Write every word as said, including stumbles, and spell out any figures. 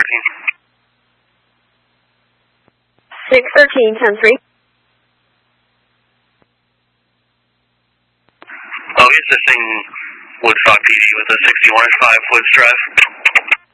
thirteen. six thirteen, ten three. Oh, he's assisting Woodstock P D with a sixty-one inch five Woods Drive.